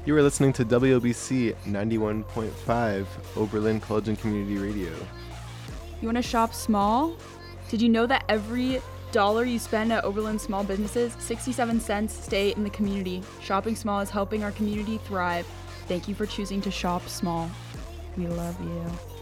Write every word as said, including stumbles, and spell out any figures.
You are listening to W O B C ninety-one point five Oberlin College and Community Radio. You want to shop small? Did you know that every dollar you spend at Oberlin small businesses, sixty-seven cents stay in the community? Shopping small is helping our community thrive. Thank you for choosing to shop small. We love you.